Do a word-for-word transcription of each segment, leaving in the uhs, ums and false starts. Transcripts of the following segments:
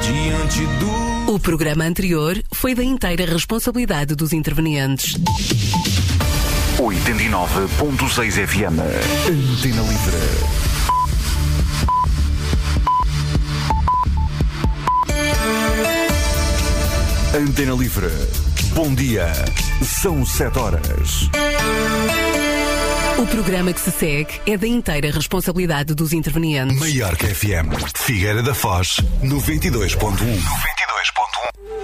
diante do... O programa anterior foi da inteira responsabilidade dos intervenientes. oitenta e nove ponto seis F M. Antena Livre. Antena Livre. Bom dia. São sete horas. O programa que se segue é da inteira responsabilidade dos intervenientes. Maiorca F M. Figueira da Foz, noventa e dois ponto um. noventa e dois ponto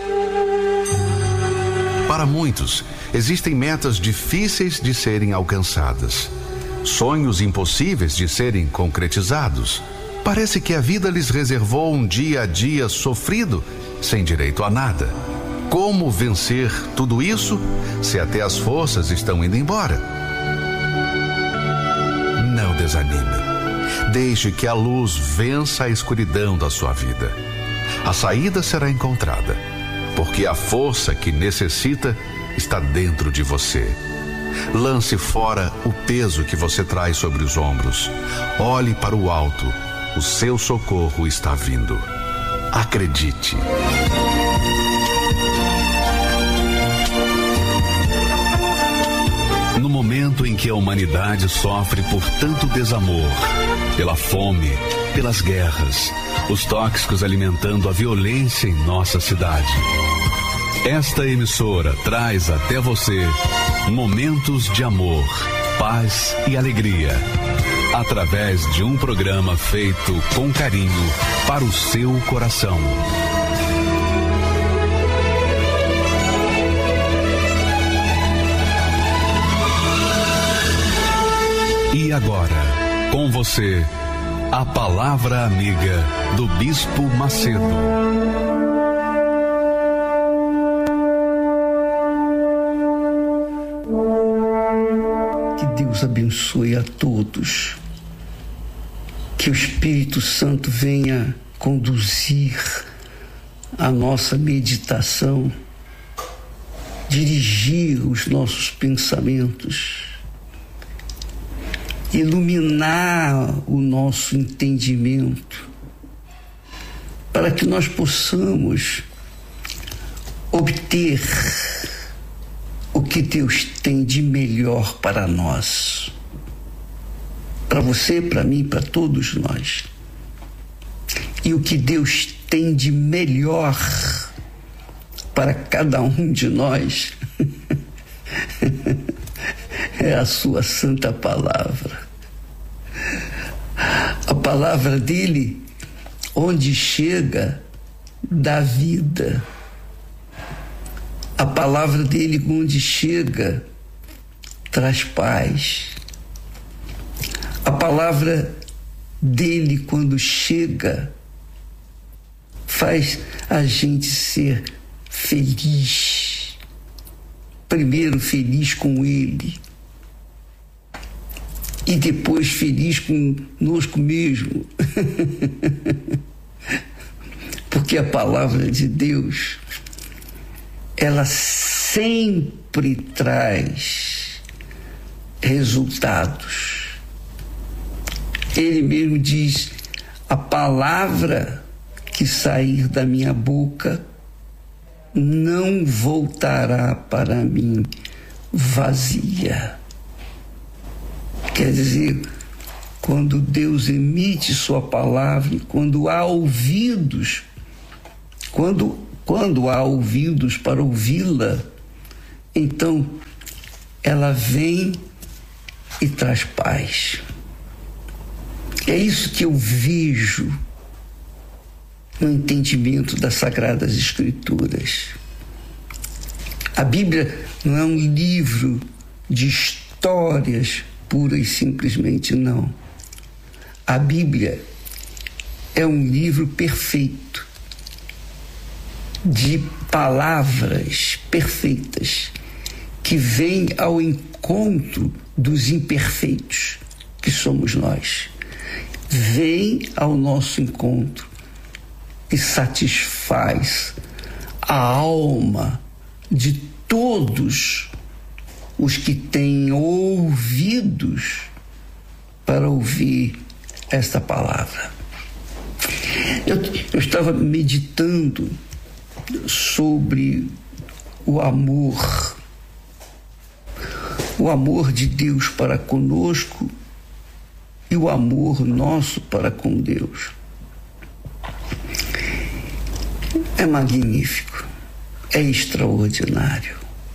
um. Para muitos, existem metas difíceis de serem alcançadas. Sonhos impossíveis de serem concretizados. Parece que a vida lhes reservou um dia a dia sofrido, sem direito a nada. Como vencer tudo isso se até as forças estão indo embora? Não desanime. Deixe que a luz vença a escuridão da sua vida. A saída será encontrada, porque a força que necessita está dentro de você. Lance fora o peso que você traz sobre os ombros. Olhe para o alto. O seu socorro está vindo. Acredite. No momento em que a humanidade sofre por tanto desamor, pela fome, pelas guerras, os tóxicos alimentando a violência em nossa cidade, esta emissora traz até você momentos de amor, paz e alegria, através de um programa feito com carinho para o seu coração. E agora, com você, a palavra amiga do Bispo Macedo. Que Deus abençoe a todos. Que o Espírito Santo venha conduzir a nossa meditação, dirigir os nossos pensamentos, iluminar o nosso entendimento, para que nós possamos obter o que Deus tem de melhor para nós, para você, para mim, para todos nós. E o que Deus tem de melhor para cada um de nós é a sua santa palavra. A palavra dele, onde chega, dá vida. A palavra dele, onde chega, traz paz. A palavra dele, quando chega, faz a gente ser feliz. Primeiro feliz com ele, e depois feliz conosco mesmo. Porque a palavra de Deus, ela sempre traz resultados. Ele mesmo diz: a palavra que sair da minha boca não voltará para mim vazia. Quer dizer, quando Deus emite sua palavra, quando há ouvidos, quando, quando há ouvidos para ouvi-la, então ela vem e traz paz. É isso que eu vejo no entendimento das Sagradas Escrituras. A Bíblia não é um livro de histórias pura e simplesmente, não. A Bíblia é um livro perfeito, de palavras perfeitas, que vem ao encontro dos imperfeitos, que somos nós. Vem ao nosso encontro e satisfaz a alma de todos os que têm ouvidos para ouvir esta palavra. Eu, eu estava meditando sobre o amor, o amor de Deus para conosco e o amor nosso para com Deus. É magnífico, é extraordinário,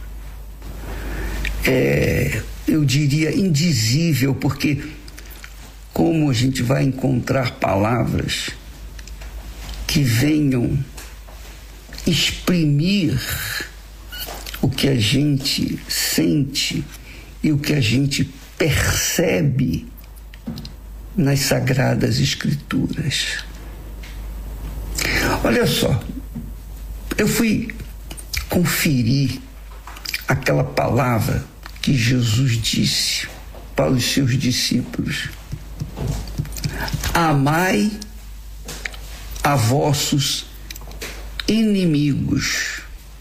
é, eu diria, indizível, porque como a gente vai encontrar palavras que venham exprimir o que a gente sente e o que a gente percebe nas Sagradas Escrituras. Olha só, eu fui conferir aquela palavra que Jesus disse para os seus discípulos: amai a vossos inimigos.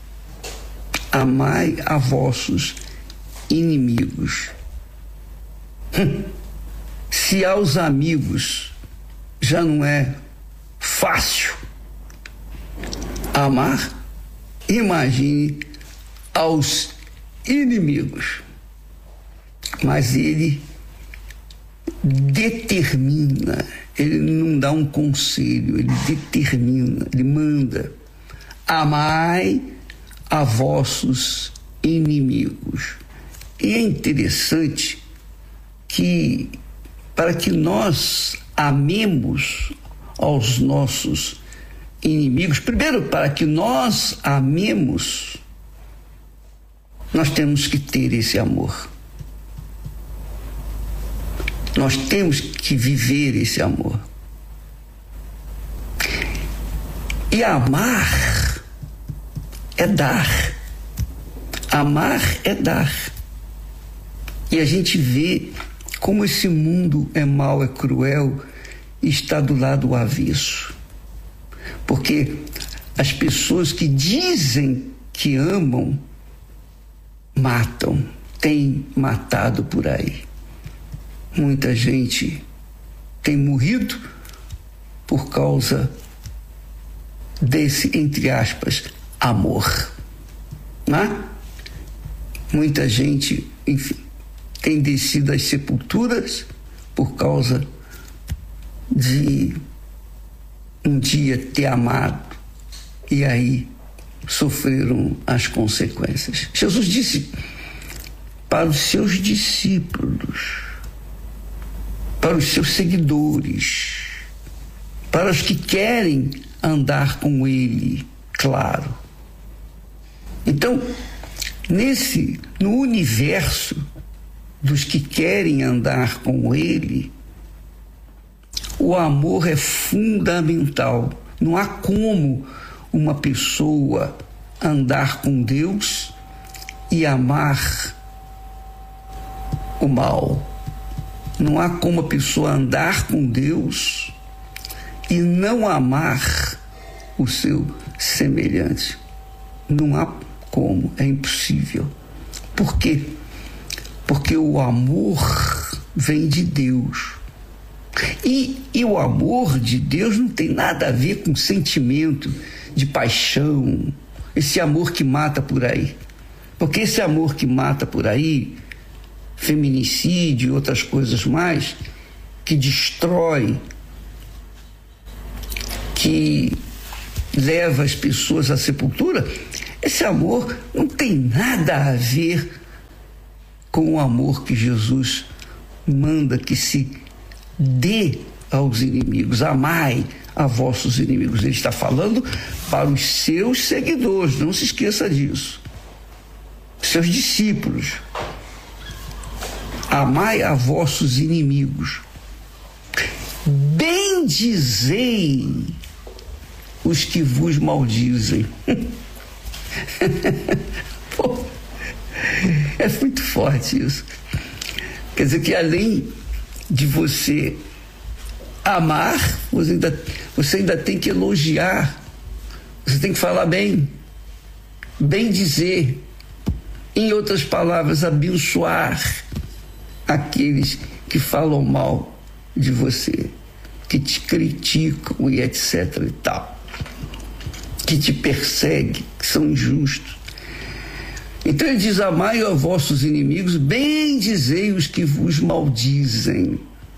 Amai a vossos inimigos. Hum. Se aos amigos já não é fácil amar, imagine aos inimigos. Mas ele determina, ele não dá um conselho, ele determina, ele manda: amai a vossos inimigos. E é interessante que, para que nós amemos aos nossos inimigos, primeiro, para que nós amemos, nós temos que ter esse amor. Nós temos que viver esse amor. E amar é dar. Amar é dar. E a gente vê como esse mundo é mau, é cruel e está do lado avesso. Porque as pessoas que dizem que amam, matam, têm matado por aí. Muita gente tem morrido por causa desse, entre aspas, amor. Né? Muita gente, enfim, tem descido às sepulturas por causa de um dia ter amado e aí sofreram as consequências. Jesus disse para os seus discípulos, para os seus seguidores, para os que querem andar com ele, claro. Então, nesse, no universo dos que querem andar com ele, o amor é fundamental. Não há como uma pessoa andar com Deus e amar o mal. Não há como a pessoa andar com Deus e não amar o seu semelhante. Não há como, é impossível. Por quê? Porque o amor vem de Deus. E, e o amor de Deus não tem nada a ver com sentimento de paixão, esse amor que mata por aí. Porque esse amor que mata por aí, feminicídio e outras coisas mais, que destrói, que leva as pessoas à sepultura, esse amor não tem nada a ver com o amor que Jesus manda que se dê aos inimigos. Amai a vossos inimigos. Ele está falando para os seus seguidores, não se esqueça disso. Seus discípulos. Amai a vossos inimigos. Bendizei os que vos maldizem. Pô, é muito forte isso. Quer dizer que além de você amar, você ainda, você ainda tem que elogiar, você tem que falar bem, bem dizer, em outras palavras, abençoar aqueles que falam mal de você, que te criticam e etc e tal, que te perseguem, que são injustos. Então ele diz: amai a vossos inimigos, bendizei os que vos maldizem,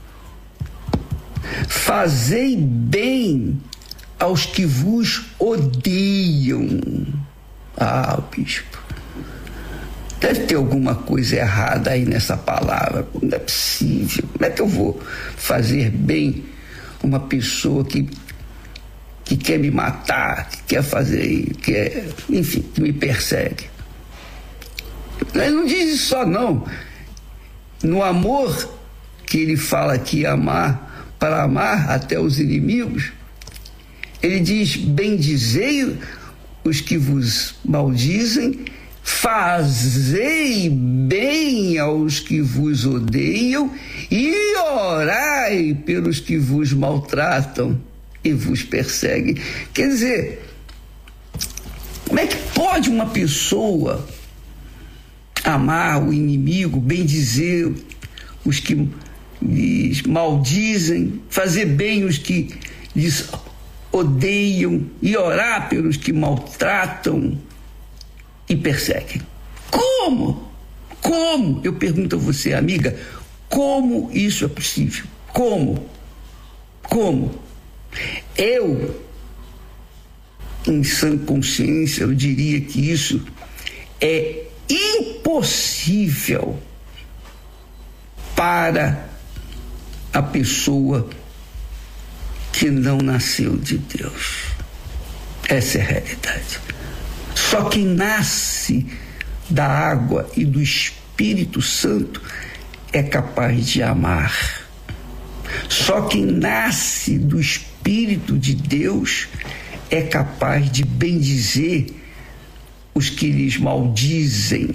fazei bem aos que vos odeiam. Ah, bispo, deve ter alguma coisa errada aí nessa palavra. Não é possível. Como é que eu vou fazer bem uma pessoa que, que quer me matar, que quer fazer, que quer, enfim, que me persegue? Ele não diz isso só, não. No amor que ele fala aqui, amar, para amar até os inimigos, ele diz: bendizei os que vos maldizem, fazei bem aos que vos odeiam e orai pelos que vos maltratam e vos perseguem. Quer dizer, como é que pode uma pessoa amar o inimigo, bendizer os que lhes maldizem, fazer bem os que lhes odeiam e orar pelos que maltratam e perseguem? Como? Como? Eu pergunto a você, amiga, como isso é possível? Como? Como? Eu, em sã consciência, eu diria que isso é impossível para a pessoa que não nasceu de Deus. Essa é a realidade. Só quem nasce da água e do Espírito Santo é capaz de amar. Só quem nasce do Espírito de Deus é capaz de bendizer os que lhes maldizem.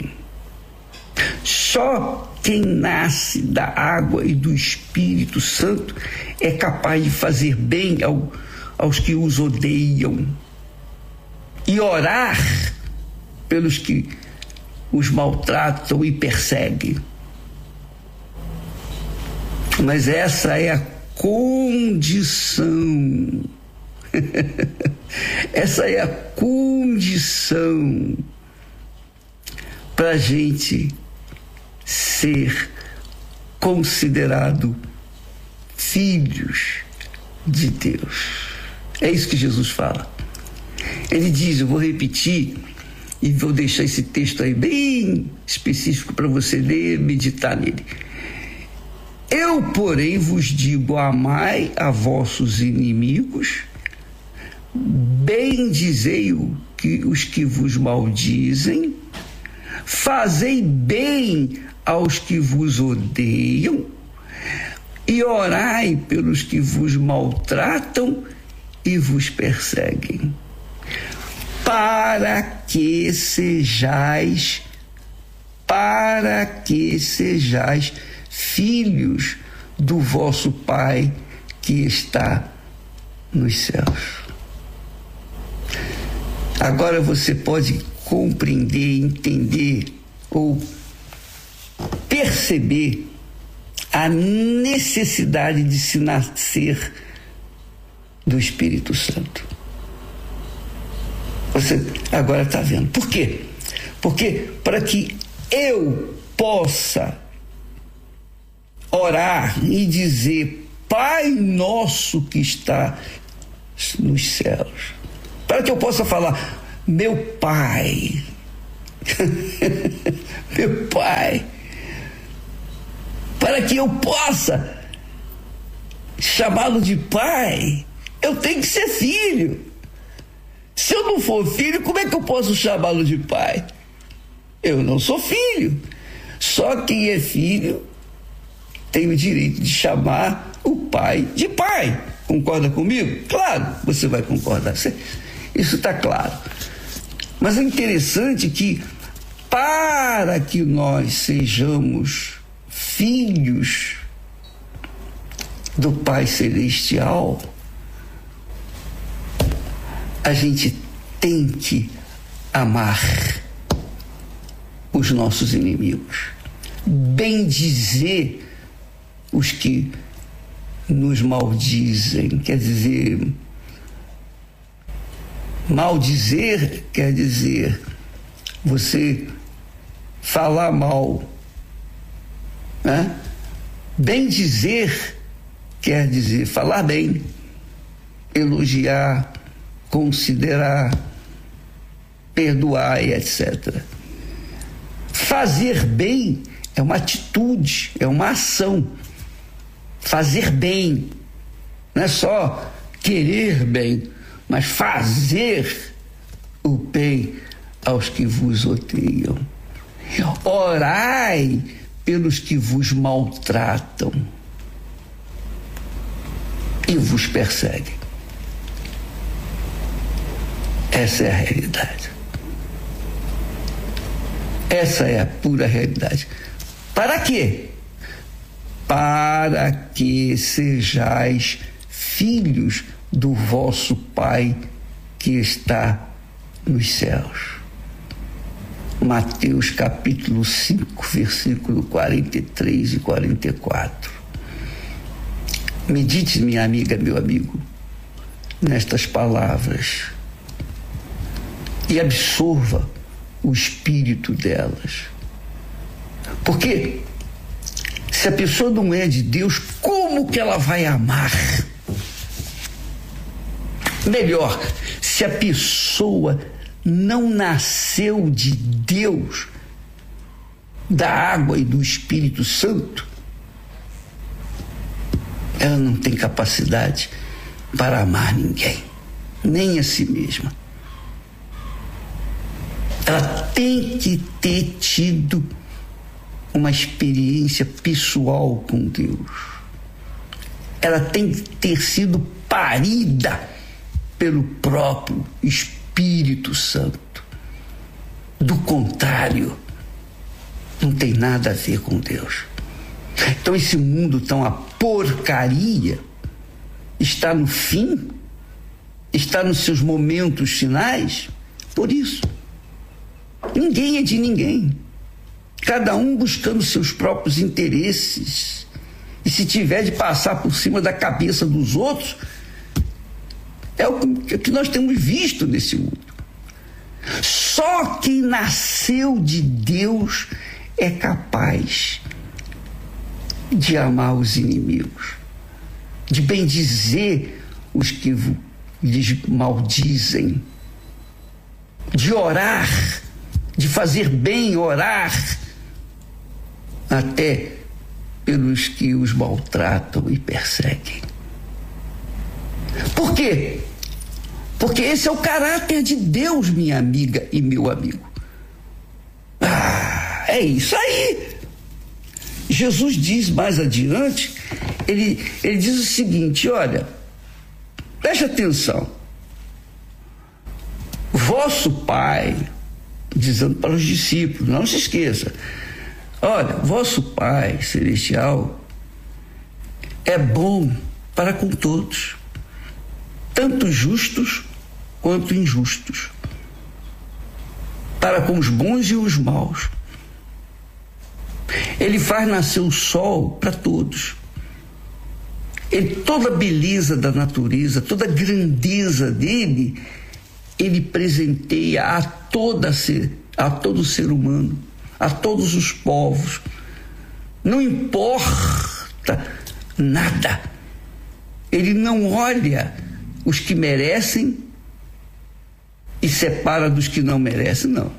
Só quem nasce da água e do Espírito Santo é capaz de fazer bem ao, aos que os odeiam e orar pelos que os maltratam e perseguem. Mas essa é a condição. Essa é a condição para a gente ser considerado filhos de Deus. É isso que Jesus fala. Ele diz, eu vou repetir e vou deixar esse texto aí bem específico para você ler, meditar nele. Eu, porém, vos digo, amai a vossos inimigos, bendizei os que vos maldizem, fazei bem aos que vos odeiam e orai pelos que vos maltratam e vos perseguem, para que sejais, para que sejais filhos do vosso Pai que está nos céus. Agora você pode compreender, entender ou perceber a necessidade de se nascer do Espírito Santo. Você agora está vendo. Por quê? Porque para que eu possa orar e dizer Pai nosso que está nos céus, para que eu possa falar meu Pai, meu Pai, para que eu possa chamá-lo de Pai, eu tenho que ser filho. Se eu não for filho, como é que eu posso chamá-lo de Pai? Eu não sou filho. Só quem é filho tem o direito de chamar o pai de pai. Concorda comigo? Claro, você vai concordar. Isso está claro. Mas é interessante que, para que nós sejamos filhos do Pai Celestial, a gente tem que amar os nossos inimigos, bendizer os que nos maldizem. Quer dizer, maldizer quer dizer você falar mal, né? Bem dizer quer dizer falar bem, elogiar, considerar, perdoar e etcétera. Fazer bem é uma atitude, é uma ação. Fazer bem não é só querer bem, mas fazer o bem aos que vos odeiam. Orai pelos que vos maltratam e vos perseguem. Essa é a realidade. Essa é a pura realidade. Para quê? Para que sejais filhos do vosso Pai que está nos céus. Mateus capítulo cinco, versículo quarenta e três e quarenta e quatro. Medite, minha amiga, meu amigo, nestas palavras e absorva o espírito delas. Porque se a pessoa não é de Deus, como que ela vai amar? Melhor, se a pessoa não nasceu de Deus, da água e do Espírito Santo, ela não tem capacidade para amar ninguém, nem a si mesma. Ela tem que ter tido uma experiência pessoal com Deus. Ela tem que ter sido parida pelo próprio Espírito Santo. Do contrário, não tem nada a ver com Deus. Então esse mundo tão a porcaria está no fim, está nos seus momentos finais, por isso. Ninguém é de ninguém. Cada um buscando seus próprios interesses. E se tiver de passar por cima da cabeça dos outros, é o que nós temos visto nesse mundo. Só quem nasceu de Deus é capaz de amar os inimigos, de bendizer os que lhes maldizem, de orar, de fazer bem, orar, até pelos que os maltratam e perseguem. Por quê? Porque esse é o caráter de Deus, minha amiga e meu amigo. Ah, é isso aí. Jesus diz mais adiante, ele, ele diz o seguinte, olha, preste atenção. Vosso Pai, dizendo para os discípulos, não se esqueça, olha, vosso Pai Celestial é bom para com todos, tanto justos quanto injustos, para com os bons e os maus. Ele faz nascer o sol para todos. Ele, toda a beleza da natureza, toda a grandeza dele, ele presenteia a, toda ser, a todo ser humano, a todos os povos. Não importa nada. Ele não olha os que merecem e separa dos que não merecem, não.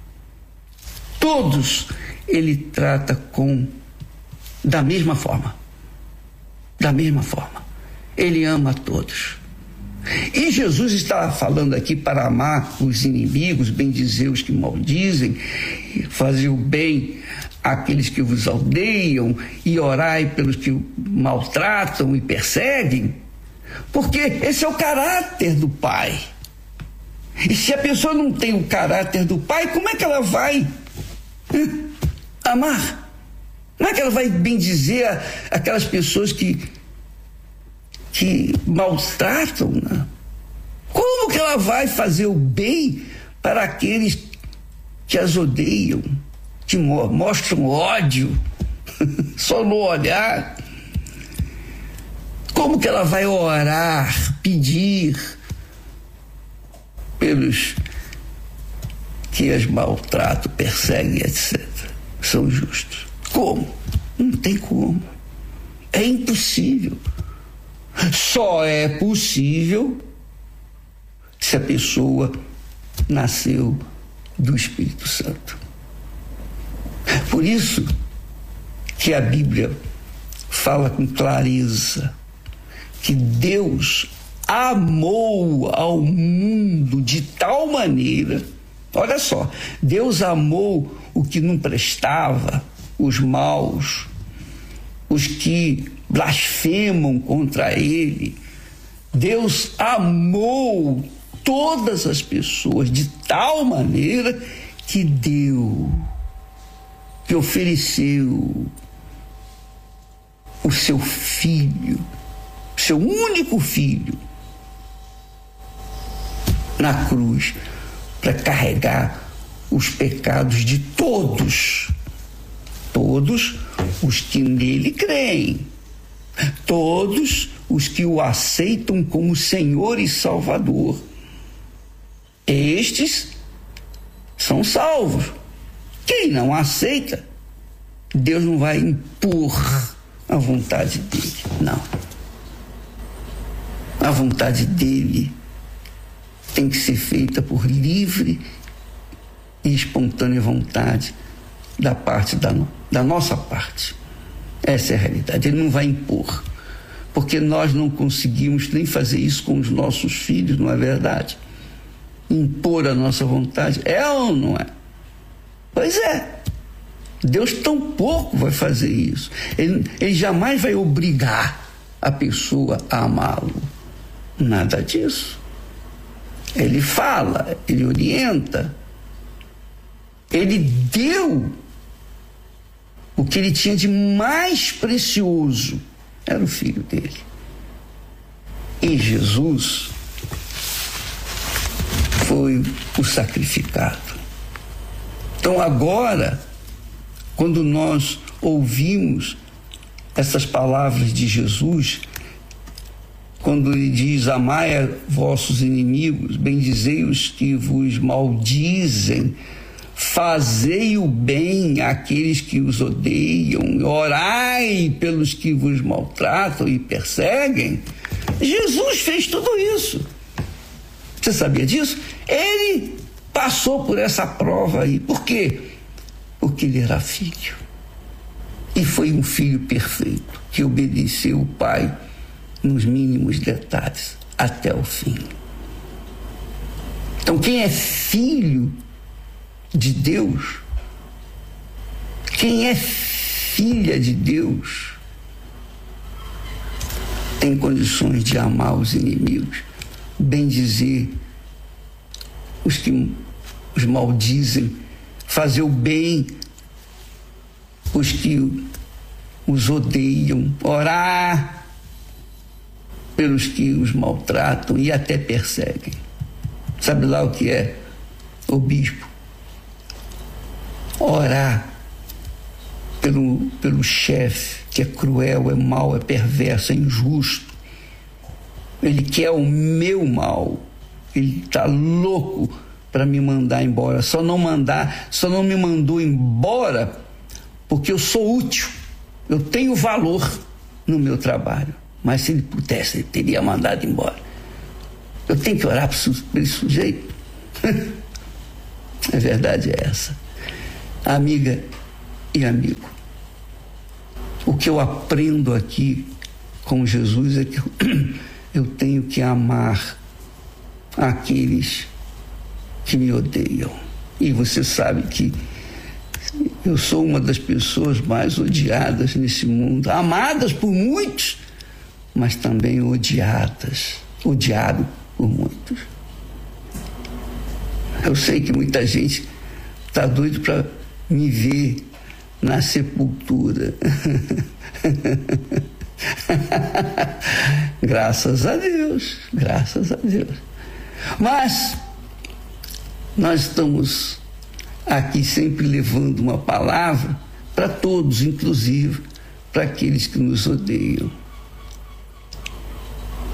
Todos ele trata com da mesma forma. Da mesma forma. Ele ama a todos. E Jesus está falando aqui para amar os inimigos, bendizer os que maldizem, fazer o bem àqueles que vos odeiam e orai pelos que maltratam e perseguem, porque esse é o caráter do Pai. E se a pessoa não tem o caráter do Pai, como é que ela vai hum, amar? Como é que ela vai bendizer a, aquelas pessoas que, que maltratam, né? Como que ela vai fazer o bem para aqueles que as odeiam, que mostram ódio, só no olhar? Como que ela vai orar, pedir pelos que as maltratam, perseguem, etcétera. São justos. Como? Não tem como. É impossível. Só é possível se a pessoa nasceu do Espírito Santo. Por isso que a Bíblia fala com clareza que Deus amou ao mundo de tal maneira, olha só, Deus amou o que não prestava, os maus, os que blasfemam contra ele. Deus amou todas as pessoas de tal maneira que deu, que ofereceu o seu filho, seu único filho, na cruz, para carregar os pecados de todos, todos os que nele creem, todos os que o aceitam como Senhor e Salvador. Estes são salvos. Quem não aceita, Deus não vai impor a vontade dele, não. A vontade dele tem que ser feita por livre e espontânea vontade da parte da, da nossa parte. Essa é a realidade. Ele não vai impor, porque nós não conseguimos nem fazer isso com os nossos filhos, não é verdade? Impor a nossa vontade, é ou não é? Pois é. Deus tampouco vai fazer isso. Ele, ele jamais vai obrigar a pessoa a amá-lo. Nada disso. Ele fala, ele orienta. Ele deu o que ele tinha de mais precioso. Era o filho dele. E Jesus foi o sacrificado. Então agora, quando nós ouvimos essas palavras de Jesus, quando ele diz: amai a vossos inimigos, bendizei os que vos maldizem, fazei o bem àqueles que os odeiam, orai pelos que vos maltratam e perseguem. Jesus fez tudo isso. Você sabia disso? Ele passou por essa prova aí. Por quê? Porque ele era filho. E foi um filho perfeito, que obedeceu o pai nos mínimos detalhes, até o fim. Então, quem é filho de Deus, quem é filha de Deus, tem condições de amar os inimigos, bendizer os que os maldizem, fazer o bem os que os odeiam, orar pelos que os maltratam e até perseguem. Sabe lá o que é, o bispo? Orar pelo, pelo chefe que é cruel, é mau, é perverso, é injusto. Ele quer o meu mal. Ele está louco para me mandar embora. Só não mandar, só não me mandou embora porque eu sou útil. Eu tenho valor no meu trabalho. Mas se ele pudesse, ele teria mandado embora. Eu tenho que orar para esse sujeito. A verdade é essa. Amiga e amigo, o que eu aprendo aqui com Jesus é que eu tenho que amar aqueles que me odeiam. E você sabe que eu sou uma das pessoas mais odiadas nesse mundo, amadas por muitos, mas também odiadas, odiado por muitos. Eu sei que muita gente está doido para me ver na sepultura. Graças a Deus, graças a Deus. Mas nós estamos aqui sempre levando uma palavra para todos, inclusive para aqueles que nos odeiam.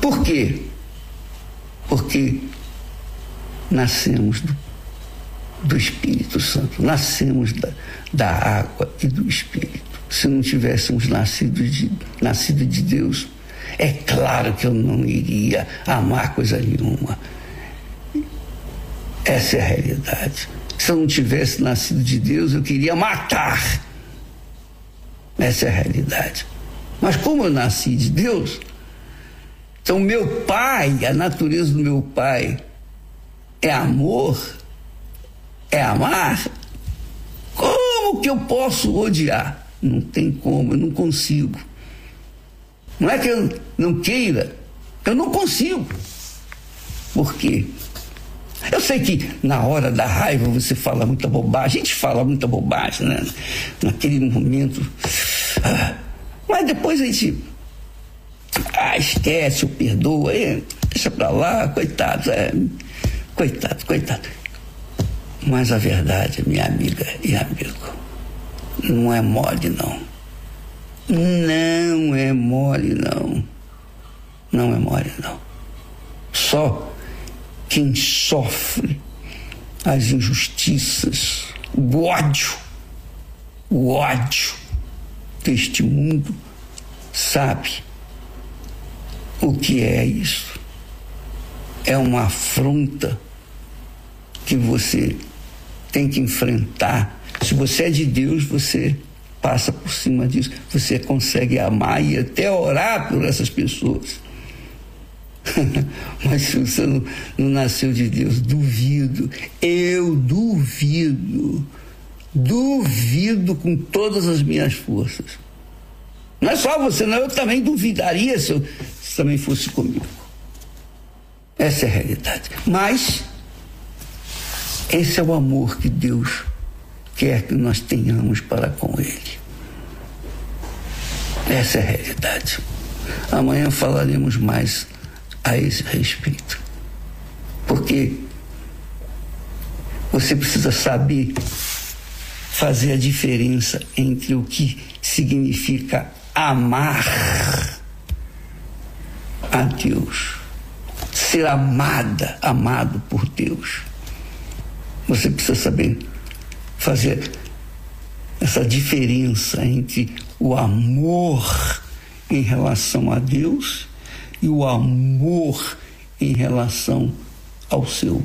Por quê? Porque nascemos do, do Espírito Santo, nascemos da, da água e do Espírito. Se não tivéssemos nascido de, nascido de Deus, é claro que eu não iria amar coisa nenhuma. Essa é a realidade. Se eu não tivesse nascido de Deus, eu queria matar. Essa é a realidade. Mas como eu nasci de Deus, então meu pai, a natureza do meu pai é amor, é amar. Como que eu posso odiar? Não tem como, eu não consigo. Não é que eu não queira, eu não consigo. Por quê? Eu sei que na hora da raiva você fala muita bobagem, a gente fala muita bobagem, né? Naquele momento. Ah, mas depois a gente ah, esquece ou perdoa, é, deixa pra lá, coitado, é, coitado, coitado. Mas a verdade, minha amiga e amigo, não é mole, não. Não é mole, não. Não é mole, não. Só quem sofre as injustiças, o ódio, o ódio deste mundo, sabe o que é isso. É uma afronta que você tem que enfrentar. Se você é de Deus, você passa por cima disso, você consegue amar e até orar por essas pessoas. Mas se você não, não nasceu de Deus, duvido, eu duvido, duvido com todas as minhas forças. Não é só você, não, eu também duvidaria se, eu, se também fosse comigo. Essa é a realidade. Mas esse é o amor que Deus quer que nós tenhamos para com Ele. Essa é a realidade. Amanhã falaremos mais a esse respeito. Porque você precisa saber fazer a diferença entre o que significa amar a Deus, ser amada, amado por Deus. Você precisa saber fazer essa diferença entre o amor em relação a Deus e o amor em relação ao seu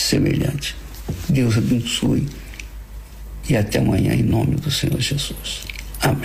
semelhante. Deus abençoe e até amanhã em nome do Senhor Jesus.